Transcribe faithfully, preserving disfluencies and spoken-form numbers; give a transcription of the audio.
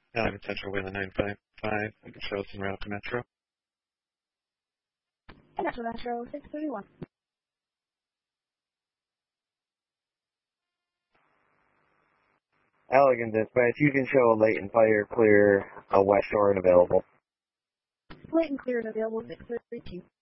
Elegant Central, Wayland nine five five, and the show's en route to Metro. Metro Metro six thirty-one. Elegant Dispatch, you can show a latent fire clear, a west shore and available. Latent clear and available six thirty-two.